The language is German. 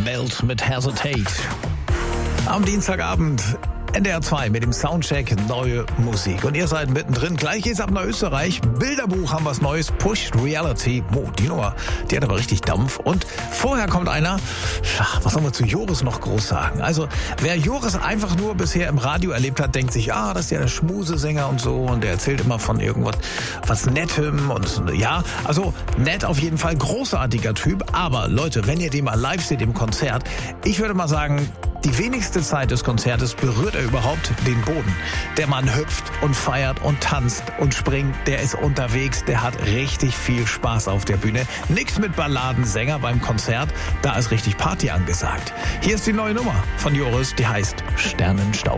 Melt mit Hesitate. Am Dienstagabend NDR 2 mit dem Soundcheck neue Musik. Und ihr seid mittendrin. Gleich geht's ab nach Österreich. Bilderbuch haben was Neues. Pushed Reality. Die Nummer, die hat aber richtig Dampf. Und vorher kommt einer, was soll man zu Joris noch groß sagen? Also, wer Joris einfach nur bisher im Radio erlebt hat, denkt sich, das ist ja der Schmusesänger und so. Und der erzählt immer von irgendwas, was Nettem und ja. Also, nett auf jeden Fall. Großartiger Typ. Aber Leute, wenn ihr den mal live seht im Konzert, ich würde mal sagen, die wenigste Zeit des Konzertes berührt er überhaupt den Boden. Der Mann hüpft und feiert und tanzt und springt. Der ist unterwegs. Der hat richtig viel Spaß auf der Bühne. Nix mit Balladensänger beim Konzert. Da ist richtig Party angesagt. Hier ist die neue Nummer von Joris. Die heißt Sternenstaub.